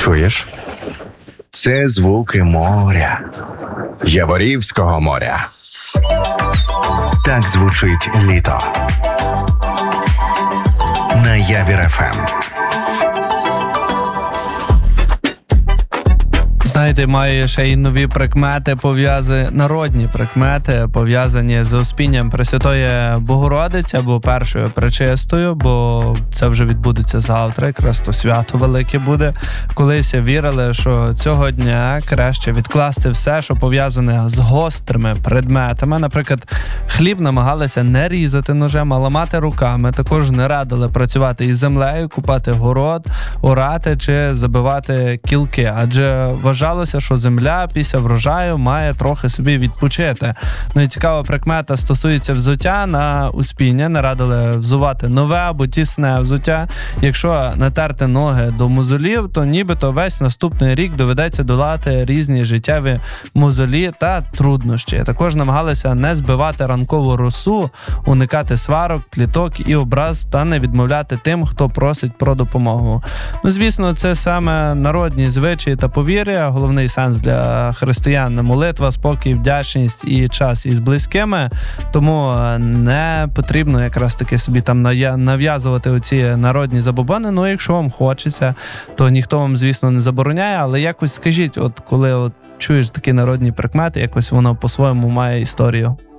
Чуєш? Це звуки моря. Яворівського моря. Так звучить літо. На Явір ФМ. Знаєте, має ще й нові прикмети, народні прикмети, пов'язані з Успінням Пресвятої Богородиці або Першою Пречистою, бо це вже відбудеться завтра, якраз то свято велике буде. Колись вірили, що цього дня краще відкласти все, що пов'язане з гострими предметами. Наприклад, хліб намагалися не різати ножем, а ламати руками. Також не радили працювати із землею, купати город, орати чи забивати кілки, адже вважалося, що земля після врожаю має трохи собі відпочити. Ну і цікава прикмета стосується взуття. На Успіння не радили взувати нове або тісне взуття. Якщо натерти ноги до мозолів, то нібито весь наступний рік доведеться долати різні життєві мозолі та труднощі. Також намагалися не збивати ранкову росу, уникати сварок, кліток і образ та не відмовляти тим, хто просить про допомогу. Ну, звісно, це саме народні звичаї та повір'я. Головний сенс для християн – молитва, спокій, вдячність і час із близькими. Тому не потрібно якраз таки собі там нав'язувати оці народні забобони. Ну, якщо вам хочеться, то ніхто вам, звісно, не забороняє. Але якось скажіть, от коли чуєш такі народні прикмети, якось воно по-своєму має історію.